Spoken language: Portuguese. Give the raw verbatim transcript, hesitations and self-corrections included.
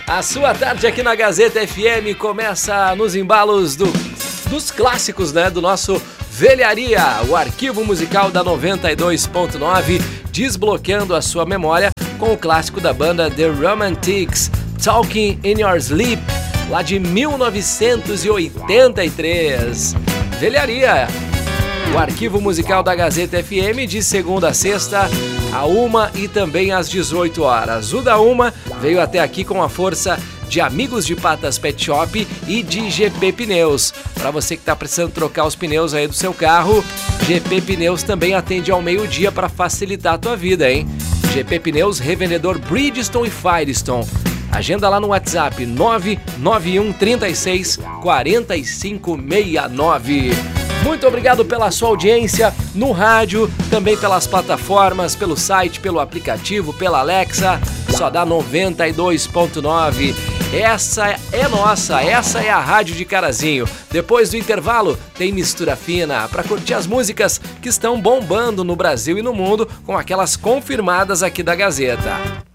A sua tarde aqui na Gazeta F M começa nos embalos do, dos clássicos, né? Do nosso Velharia, o arquivo musical da noventa e dois ponto nove, desbloqueando a sua memória com o clássico da banda The Romantics, Talking in Your Sleep, lá de mil novecentos e oitenta e três. Velharia, o arquivo musical da Gazeta F M de segunda a sexta, a uma e também às dezoito horas. O da uma veio até aqui com a força de Amigos de Patas Pet Shop e de G P Pneus. Para você que está precisando trocar os pneus aí do seu carro, G P Pneus também atende ao meio-dia para facilitar a tua vida, hein? G P Pneus, revendedor Bridgestone e Firestone. Agenda lá no WhatsApp nove nove um três seis quatro cinco seis nove. Muito obrigado pela sua audiência no rádio, também pelas plataformas, pelo site, pelo aplicativo, pela Alexa. Só dá noventa e dois ponto nove. Essa é nossa, essa é a Rádio de Carazinho. Depois do intervalo, tem Mistura Fina para curtir as músicas que estão bombando no Brasil e no mundo com aquelas confirmadas aqui da Gazeta.